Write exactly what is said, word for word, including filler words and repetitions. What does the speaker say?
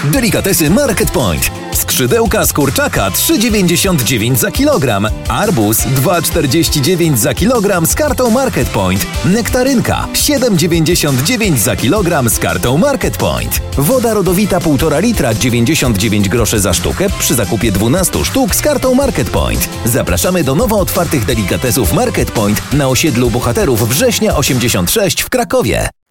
Delikatesy Market Point. Skrzydełka z kurczaka trzy dziewięćdziesiąt dziewięć za kilogram. Arbuz dwa czterdzieści dziewięć za kilogram z kartą Market Point. Nektarynka siedem dziewięćdziesiąt dziewięć za kilogram z kartą Market Point. Woda rodowita półtora litra dziewięćdziesiąt dziewięć groszy za sztukę przy zakupie dwunastu sztuk z kartą Market Point. Zapraszamy do nowo otwartych delikatesów Market Point na osiedlu Bohaterów Września osiemdziesiąt sześć w Krakowie.